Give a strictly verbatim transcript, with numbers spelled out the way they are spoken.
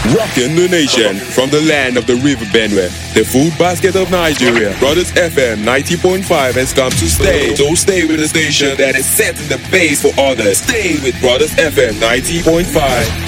Rocking the nation from the land of the river Benue, the food basket of Nigeria. Brothers F M ninety point five has come to stay. So stay with the station that is setting the pace for others. Stay with Brothers F M ninety point five.